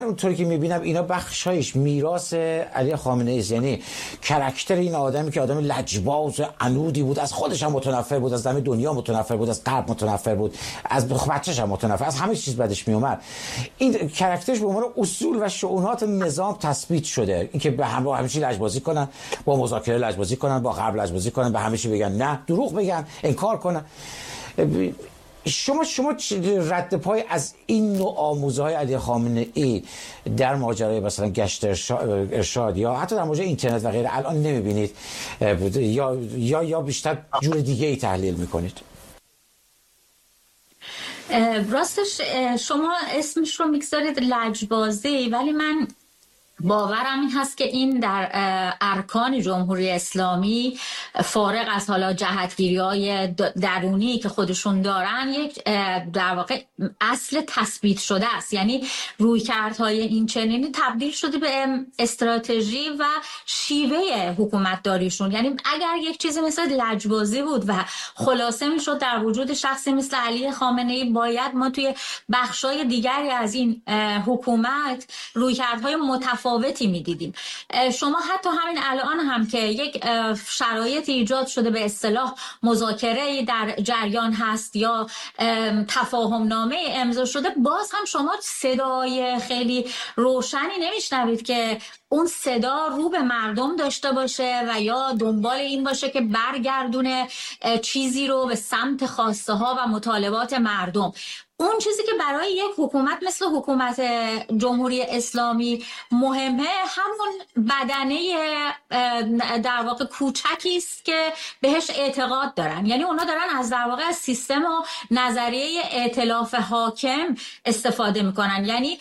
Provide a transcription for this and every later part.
اونطوری که میبینم اینا بخشایش میراث علی خامنه ای است. یعنی کاراکتر این آدمی که آدم لجباز عنودی بود، از خودش هم متنفر بود، از همه دنیا متنفر بود، از غرب متنفر بود، از بچه‌ش هم متنفر، از همه چیز بدش میومد. این کاراکترش به عنوان اصول و شؤونات نظام تثبیت شده، اینکه به همه چی لجبازی کنن، با مذاکره لجبازی کنن، با غرب لجبازی کنن، به همه چی بگن نه، دروغ بگن، انکار کنن. شما رد پای از این نوع آموزهای علی خامنه ای در ماجرای مثلا گشت ارشاد یا حتی در ماجرای اینترنت و غیره الان نمیبینید یا بیشتر جور دیگه ای تحلیل میکنید؟ راستش شما اسمش رو میگذارید لجبازی، ولی من باورم این هست که این در ارکان جمهوری اسلامی فارغ از حالا جهتگیری‌های درونی که خودشون دارن یک در واقع اصل تثبیت شده است. یعنی رویکردهای این چنینی تبدیل شده به استراتژی و شیوه حکومتداریشون. یعنی اگر یک چیزی مثل لجبازی بود و خلاصه میشد در وجود شخصی مثل علی خامنه ای، باید ما توی بخشای دیگری از این حکومت رویکردهای متفاوتی میدیدیم. شما حتی همین الان هم که یک شرایط ایجاد شده، به اصطلاح مذاکره در جریان هست یا تفاهم نامه امضا شده، باز هم شما صدای خیلی روشنی نمیشنوید که اون صدا رو به مردم داشته باشه و یا دنبال این باشه که برگردونه چیزی رو به سمت خواسته ها و مطالبات مردم. اون چیزی که برای یک حکومت مثل حکومت جمهوری اسلامی مهمه، همون بدنه در واقع کوچکی است که بهش اعتقاد دارن. یعنی اونا دارن از در واقع سیستم و نظریه ائتلاف حاکم استفاده میکنن. یعنی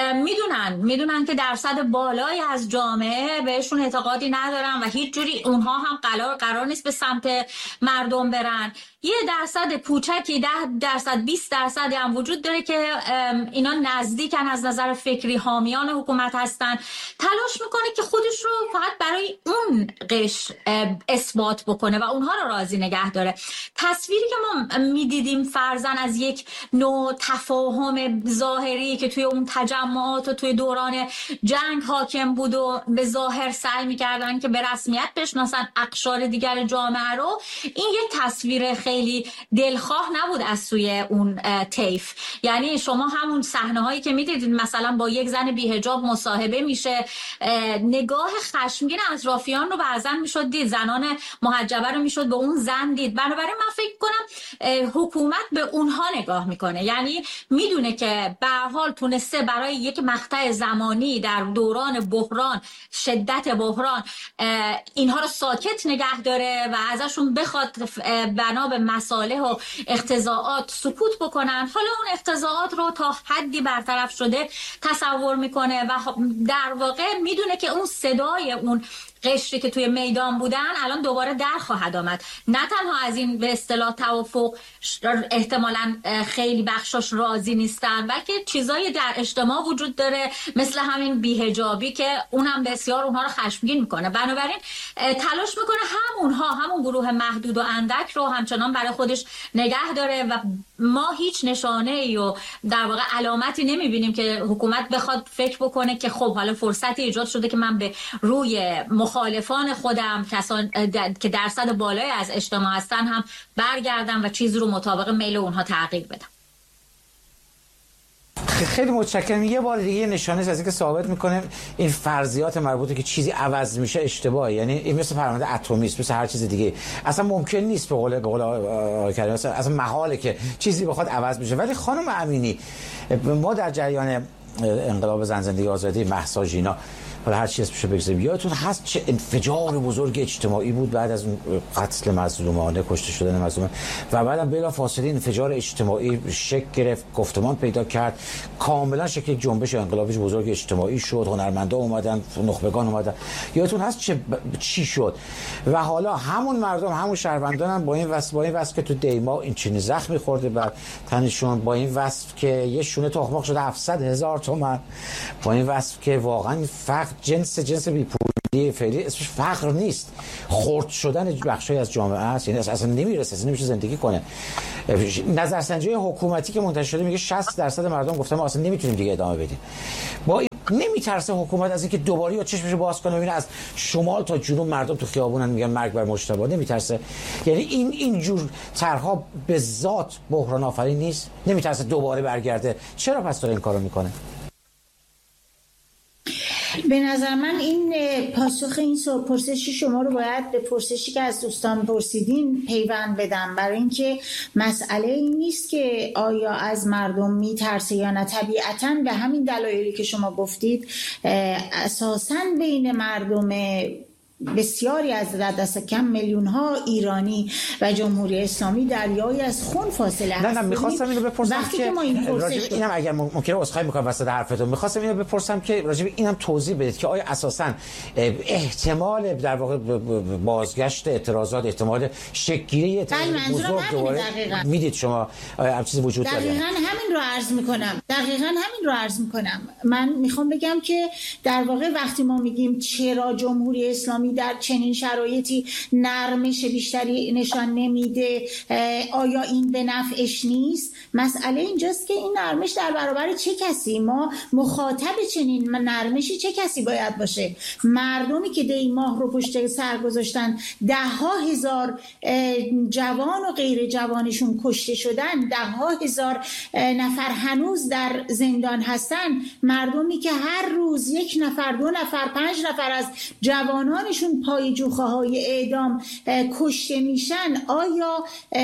میدونن که درصد بالایی از جامعه بهشون اعتقادی ندارن و هیچ جوری اونها هم قرار نیست به سمت مردم برن. یه درصد کوچکی 10%، 20% هم وجود داره که اینا نزدیکن، از نظر فکری حامیان حکومت هستن، تلاش میکنه که خودش رو فقط برای اون قشر اثبات بکنه و اونها رو راضی نگه داره. تصویری که ما میدیدیم فرضاً از یک نوع تفاهم ظاهری که توی اون تجمعات و توی دوران جنگ حاکم بود و به ظاهر سعی میکردن که به رسمیت بشناسن اقشار دیگر جامعه رو، این یک تصویر خیلی دلخواه نبود از سوی اون طیف. یعنی شما همون صحنه هایی که میدیدید مثلا با یک زن بی‌حجاب مصاحبه میشه، نگاه خشمگین اطرافیان رو بعضا میشد دید، زنان محجبه رو میشد به اون زن دید. بنابراین من فکر کنم حکومت به اونها نگاه میکنه، یعنی میدونه که به هر حال تونسته برای یک مقطع زمانی در دوران بحران، شدت بحران، اینها رو ساکت نگه داره و ازشون بخواد بنا به مصالح و اقتضاعات سکوت بکنن. حالا اون اقتضاعات رو تا حدی برطرف شده تصور میکنه و در واقع میدونه که اون صدای اون قشری که توی میدان بودن الان دوباره در خواهد آمد. نه تنها از این به اصطلاح توافق احتمالاً خیلی بخشاش راضی نیستن، بلکه چیزایی در اجتماع وجود داره مثل همین بی‌حجابی که اونم بسیار اونها رو خشمگین میکنه. بنابراین تلاش میکنه همون گروه محدود و اندک رو همچنان برای خودش نگه داره و ما هیچ نشانه‌ای و در واقع علامتی نمیبینیم که حکومت بخواد فکر بکنه که خب حالا فرصتی ایجاد شده که من به روی مخالفان خودم، کسان که درصد بالایی از اجتماع هستن، هم برگردم و چیزی رو مطابق میل اونها تغییر بدم. خیلی متشکرم. یه بار دیگه نشانه از اینکه ثابت میکنه این فرضیات مربوطه که چیزی عوض میشه اشتباهه. یعنی این مثل پرونده اتمی است، مثل هر چیز دیگه، اصلا ممکن نیست به قول آقای کریمی اصلا محاله که چیزی بخواد عوض بشه. ولی خانم امینی، ما در جریان انقلاب زن زندگی آزادی مهسا ژینا، حالا هر چی اسمشو بگذاریم، یادتون هست چه انفجار بزرگ اجتماعی بود بعد از اون قتل مظلومانه، کشته شدن مظلومان، و بعدم بلا فاصله انفجار اجتماعی شکل گرفت، گفتمان پیدا کرد، کاملا شکل جنبش انقلابی بزرگ اجتماعی شد، هنرمندا اومدن، نخبگان اومدن. یادتون هست چی شد؟ و حالا همون مردم، همون شهروندان هم با این وصف که تو دیما این چنین زخمی خورده بر تنشون، با این وصف که یه شونه تخمق شده 700,000 تومان، با این وصف که واقعا فقط جنس بیپولی فعلی اسمش فقر نیست، خرد شدن بخشی از جامعه است. یعنی اصلا نمیرسه، اصلا نمیشه زندگی کنه. نظرسنجی حکومتی که منتشر شده میگه 60% مردم گفتن ما اصلا نمیتونیم دیگه ادامه بدیم. با نمیترسه حکومت از اینکه دوباره یا چشمشو باز کنه ببینه از شمال تا جنوب مردم تو خیابونن میگن مرگ بر مجتبی؟ نمیترسه؟ یعنی این جور طرحها به ذات بحران آفرین نیست؟ نمیترسه دوباره برگرده؟ چرا پس داره این کارو میکنه؟ به نظر من این پاسخ این پرسشی شما رو باید به پرسشی که از دوستان پرسیدین پیوند بدم، برای اینکه مسئله این نیست که آیا از مردم میترسه یا نه. طبیعتاً به همین دلایلی که شما گفتید اساساً بین مردم بسیاری از دست کم میلیون ها ایرانی و جمهوری اسلامی دریایی از خون فاصله هست. نه میخواستم اینو بپرسم که ما اینم اگر ممکنه عذرخواهی میکنم وسط حرفتون، میخواستم اینو بپرسم که راجع به اینم توضیح بدید که آیا اساساً احتمال در واقع بازگشت اعتراضات، احتمال شکل‌گیری بزرگ دوباره میدید شما هم چیزی وجود داره؟ دقیقاً همین رو عرض میکنم. من میخوام بگم که در واقع وقتی ما میگیم چرا جمهوری اسلامی در چنین شرایطی نرمش بیشتری نشان نمیده، آیا این به نفعش نیست؟ مسئله اینجاست که این نرمش در برابر چه کسی؟ ما مخاطب چنین نرمشی چه کسی باید باشه؟ مردمی که دی ماه رو پشت سر گذاشتن، 10,000 جوان و غیر جوانشون کشته شدن، 10,000 نفر هنوز در زندان هستن، مردمی که هر روز 1 نفر 2 نفر 5 نفر از جوانانشون پای جوخه‌های اعدام کشته میشن، آیا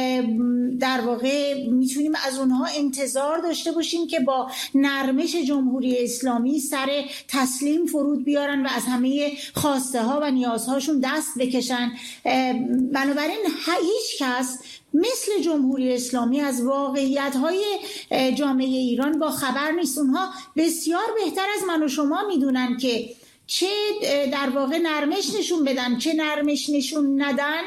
در واقع میتونیم از اونها انتظار داشته باشیم که با نرمش جمهوری اسلامی سر تسلیم فرود بیارن و از همه خواسته ها و نیازهاشون دست بکشن؟ بنابراین هیچ کس مثل جمهوری اسلامی از واقعیت‌های جامعه ایران با خبر نیست. اونها بسیار بهتر از من و شما میدونن که چه در واقع نرمش نشون بدن، چه نرمش نشون ندن.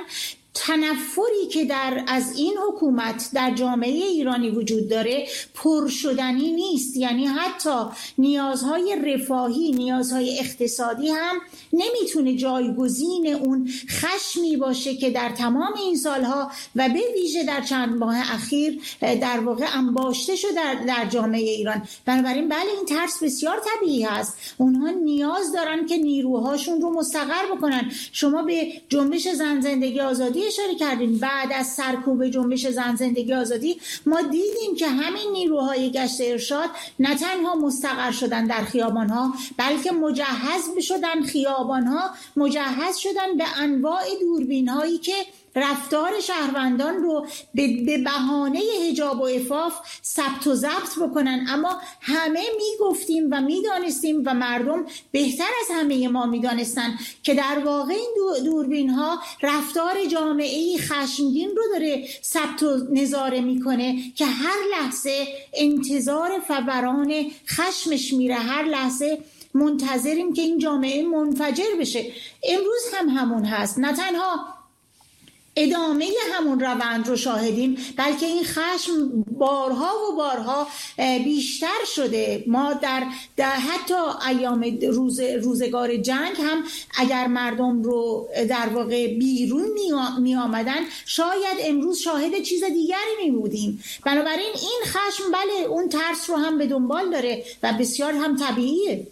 تنفری که از این حکومت در جامعه ایرانی وجود داره پرشدنی نیست. یعنی حتی نیازهای رفاهی، نیازهای اقتصادی هم نمیتونه جایگزین اون خشمی باشه که در تمام این سالها و به ویژه در چند ماه اخیر در واقع انباشته شده در جامعه ایران. بنابراین بله، این ترس بسیار طبیعی هست. اونها نیاز دارن که نیروهاشون رو مستقر بکنن. شما به جنبش زن زندگی آزادی اشاره کردین. بعد از سرکوب جنبش زن زندگی آزادی ما دیدیم که همین نیروهای گشت ارشاد نه تنها مستقر شدن در خیابان‌ها، بلکه مجهز شدن، خیابان‌ها مجهز شدن به انواع دوربین‌هایی که رفتار شهروندان رو به بهانه حجاب و عفاف ثبت و ضبط بکنن. اما همه میگفتیم و میدانستیم و مردم بهتر از همه ما میدانستن که در واقع این دوربین ها رفتار جامعه‌ای خشمگین رو داره ثبت و نظاره میکنه که هر لحظه انتظار فوران خشمش میره، هر لحظه منتظریم که این جامعه منفجر بشه. امروز هم همون هست. نه تنها ادامه همون روند رو شاهدیم، بلکه این خشم بارها و بارها بیشتر شده. ما در حتی ایام روزگار جنگ هم اگر مردم رو در واقع بیرون می آمدن، شاید امروز شاهد چیز دیگری می بودیم. بنابراین این خشم بله اون ترس رو هم به دنبال داره و بسیار هم طبیعیه.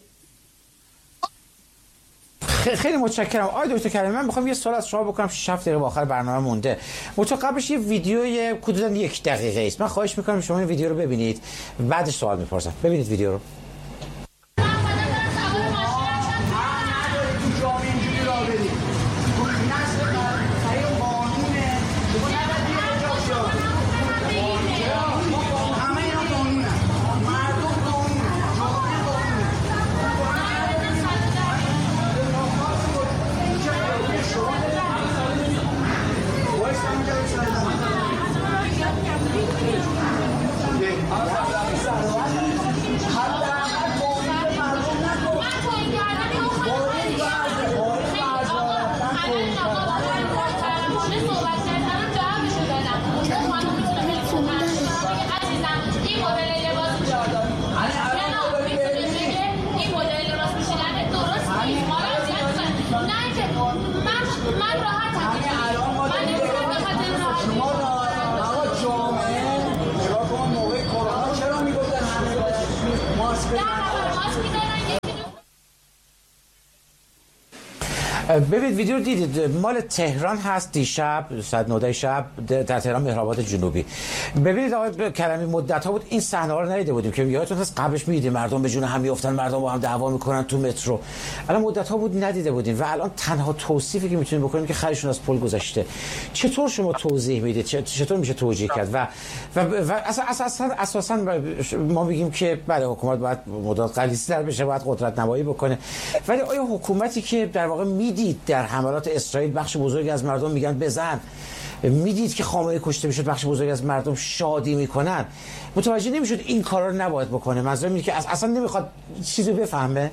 خیلی متشکرم آقای دکتر کریمی. من میخوام یه سوال از شما بکنم. 6 دقیقه آخر برنامه مونده. قبلش یه ویدیوی حدوداً 1 دقیقه است. من خواهش میکنم شما این ویدیو رو ببینید، بعدش سوال میپرسم. ببینید ویدیو رو. ببینید ویدیو رو دیدید، مال تهران هست. دیشب ساعت 9 شب در تهران مهرآباد جنوبی. ببینید آقای کریمی مدت‌ها بود این صحنه‌ها رو ندیده بودیم که یادتون هست قبلش می‌دیدیم مردم به جون هم میافتن، مردم با هم دعوا میکنن تو مترو. الان مدت‌ها بود ندیده بودیم و الان تنها توصیفی که میتونیم بکنیم که خرشون از پل گذشته. چطور شما توضیح میدید؟ چطور میشه توجیه کرد؟ و اساسا ما میگیم که بله حکومت باید مدت غلیظ‌تر بشه، باید قدرت نمایی بکنه، ولی آیا حکومتی که در واقع میدید در حملات اسرائیل بخش بزرگی از مردم میگن بزن، میدید که خامنه‌ای کشته میشد بخش بزرگی از مردم شادی میکنن، متوجه نمیشد این کارا رو نباید بکنه؟ منظورم اینه که اصلا نمیخواد چیزی بفهمه.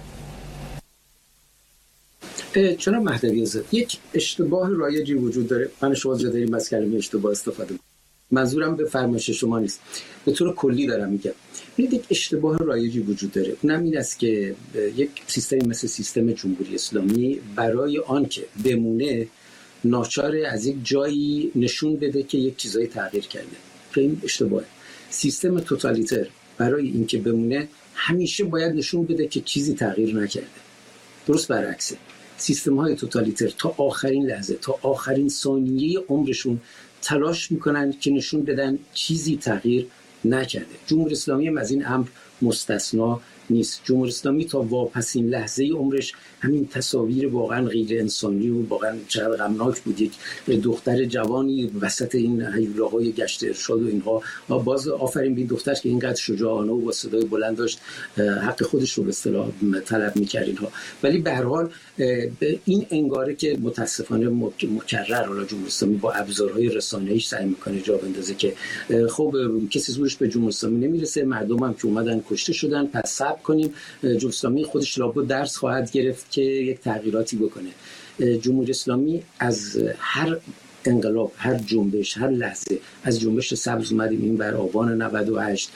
چرا مهدوی آزاد یک اشتباه رایجی وجود داره. من شما زیاد داریم از کلمه اشتباه استفاده می‌کنم، منظورم به فرمایش شما نیست، به طور کلی دارم میگم. یک اشتباه رایجی وجود داره، اونم این است که یک سیستمی مثل سیستم جمهوری اسلامی برای آن که بمونه ناچار از یک جایی نشون بده که یک چیزایی تغییر کرده، که این اشتباهه. سیستم توتالیتر برای اینکه بمونه همیشه باید نشون بده که چیزی تغییر نکرده. درست برعکسه. سیستم‌های توتالیتر تا آخرین لحظه، تا آخرین ثانیه عمرشون تلاش میکنن که نشون بدن چیزی تغییر نکرده. جمهوری اسلامی هم از این امر مستثنا نیست. جمهوری اسلامی تا واپسین لحظه عمرش همین تصاویر واقعا غیر انسانی و واقعا چقدر غمناک بود، یک دختر جوانی وسط این هیولاهای گشت ارشاد و اینها، باز آفرین به این دختر که اینقدر شجاعانه و با صدای بلند داشت حق خودش رو به اصطلاح طلب می‌کرد اینها. ولی به هر حال این انگاره که متاسفانه مکرر حالا جمهوری اسلامی با ابزارهای رسانه‌ایش سعی می‌کنه جا بندازه که خب کسی زورش به جمهوری اسلامی نمیرسه، مردم هم که اومدن کشته شدن، پس صبر کنیم جمهوری اسلامی خودش لابد درس خواهد گرفت که یک تغییراتی بکنه. جمهوری اسلامی از هر انقلاب، هر جنبش، هر لحظه، از جنبش سبز اومدیم این بر آبان 98،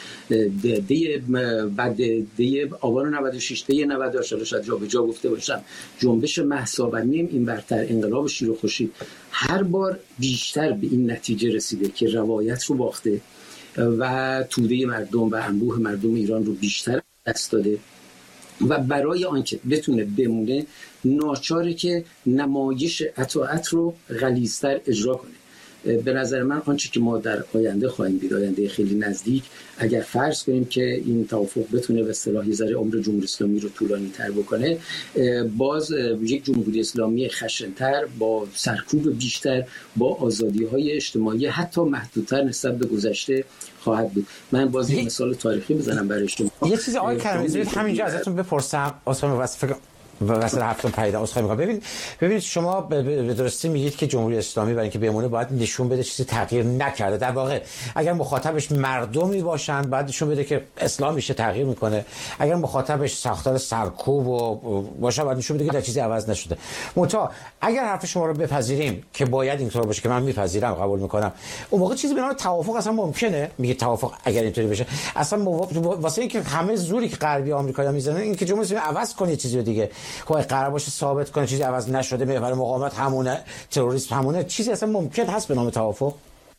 بعد دی آبان 96، دی 98 شاید جا به جا گفته باشم، جنبش مهسا و نیم این برتر، انقلاب شیر و خورشید، هر بار بیشتر به این نتیجه رسیده که روایت رو باخته و توده مردم و انبوه مردم ایران رو بیشتر دست داده و برای آنکه بتونه بمونه ناچاره که نمایش اطاعت رو غلیظ‌تر اجرا کنه. به نظر من آنچه که ما در آینده خواهیم دید، آینده خیلی نزدیک، اگر فرض کنیم که این توافق بتونه به اصطلاح یه ذره عمر جمهوری اسلامی رو طولانی‌تر بکنه، باز یک جمهوری اسلامی خشن‌تر، با سرکوب بیشتر، با آزادی‌های اجتماعی حتی محدودتر نسبت به گذشته خواهد بود. من باز یه مثال تاریخی بزنم برای شما. یه چیز آقای کریمی همینجا ازتون بپرسم، اصلا واسه هفتم پیدا اسخای می‌کنم. ببینید شما به درستی میگید که جمهوری اسلامی برای اینکه بمونه باید نشون بده چیزی تغییر نکرده. در واقع اگر مخاطبش مردمی باشند باید نشون بده که اسلام میشه تغییر میکنه. اگر مخاطبش ساختار سرکوب و باشه باید نشون بده که در چیزی عوض نشده. منتها اگر حرف شما رو بپذیریم که باید اینطور باشه، که من میپذیرم، قبول میکنم، اون موقع چیزی به نام توافق اصلا ممکنه؟ میگه توافق اگر اینطوری بشه اصلا واسه اینکه همه زوری که غربی آمریکایی‌ها میزنن این که جمهوری اسلامی عوض کنه چیزی دیگه، خب قرار باشه ثابت کنه چیزی عوض نشده، محور مقاومت همونه، تروریسم همونه، چیزی اصلا ممکن هست به نام توافق؟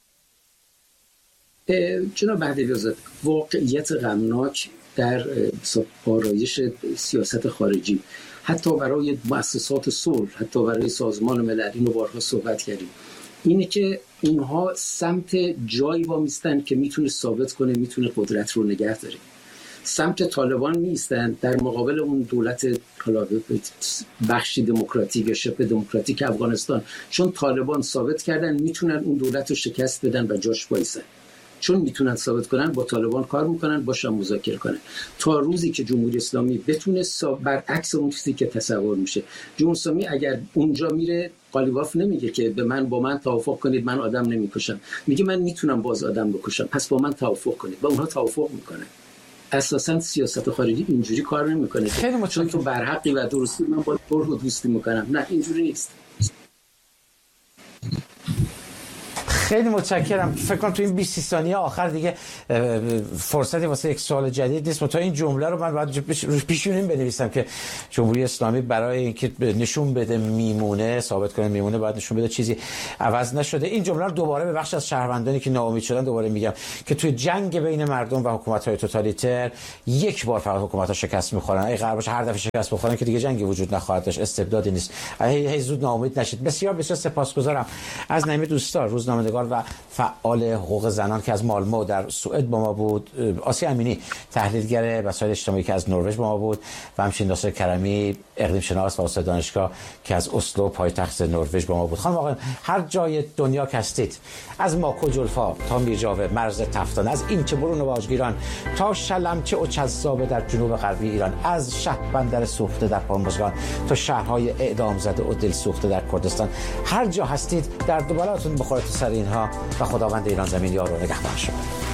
جناب مهدوی آزاد، واقعیت غمناک در آرایش سیاست خارجی، حتی برای مؤسسات صلح، حتی برای سازمان ملل، اینو بارها صحبت کردیم، اینه که اونها سمت جایی وامیستن که میتونه ثابت کنه میتونه قدرت رو نگه داره. سمت طالبان نیستن در مقابل اون دولت بخشی دموکراتیک یا شبه دموکراتیک افغانستان، چون طالبان ثابت کردن میتونن اون دولت رو شکست بدن و جاش وایسن، چون میتونن ثابت کنن با طالبان کار میکنن، باشن مذاکره کنن، تا روزی که جمهوری اسلامی بتونه برعکس اون چیزی که تصور میشه. جمهوری اسلامی اگر اونجا میره، قالیباف نمیگه که با من توافق کنید من آدم نمیکشم، میگه من میتونم باز آدم بکشم، پس با من توافق کنید، با اونها توافق میکنه. اساساً سیاست خارجی اینجوری کار نمیکنه چون تو برحقی و درستی من با تو رو دوستی میکنم. نه اینجوری نیست. خیلی متشکرم. فکر کنم تو این 20 ثانیه آخر دیگه فرصتی واسه یک سوال جدید نیست. تا این جمله رو من باید روش پیشونیم بنویسم که جمهوری اسلامی برای اینکه نشون بده میمونه، ثابت کنه میمونه، باید نشون بده چیزی عوض نشده. این جمله رو دوباره به بخش از شهروندانی که ناامید شدن دوباره میگم که توی جنگ بین مردم و حکومت‌های توتالیتر یک بار فقط حکومت‌ها شکست می‌خورن. اگه قرار باشه هر دفعه شکست بخورن که دیگه جنگی وجود نخواهد داشت، استبدادی نیست. هی زود ناامید نشید. بسیار بسیار سپاسگزارم از نعیم دوستدار، روزنامه‌نگار و فعال حقوق زنان که از مالمو در سوئد با ما بود، آسیا امینی تحلیلگر مسائل اجتماعی که از نروژ با ما بود و همچنین ناصر کرمی اقلیم شناس و استاد دانشگاه که از اسلو پایتخت نروژ با ما بود. خانم آقایان، هر جای دنیا که هستید، از ماکو جلفا تا میرجاوه، مرز تفتان، از این چه برون و واژگیران تا شلمچه و چذابه در جنوب غربی ایران، از شهربندر سوخته در هرمزگان تا شهرهای اعدام زده و دل سوخته در کردستان، هر جا هستید در دوباره‌تون بخوره تو سر اینها و خداوند ایران زمین یار و نگهدار شما.